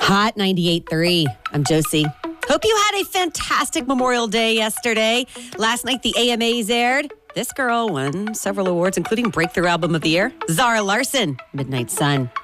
Hot 98.3. I'm Josie. Hope you had a fantastic Memorial Day yesterday. Last night, the AMAs aired. This girl won several awards, including Breakthrough Album of the Year. Zara Larsson, Midnight Sun.